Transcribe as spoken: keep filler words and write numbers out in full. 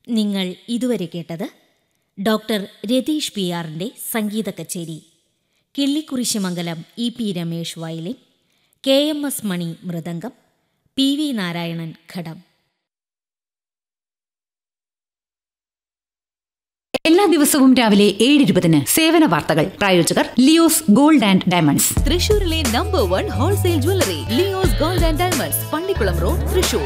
നിങ്ങൾ ഇതുവരെ കേട്ടത് ഡോക്ടർ രതീഷ് പി ആറിന്റെ സംഗീത കച്ചേരി. Killikkurissimangalam E P Ramesh violin, K M S മണി മൃദംഗം, പി വി നാരായണൻ ഘടം. എല്ലാ ദിവസവും രാവിലെ ഏഴ് ഇരുപതിന് സേവന വാർത്തകൾ. പ്രായോജകർ ലിയോസ് ഗോൾഡ് ആൻഡ് ഡയമണ്ട്സ്, തൃശൂരിലെ number one wholesale jewellery Leo's gold and diamonds, Pallikkulam road, Thrissur.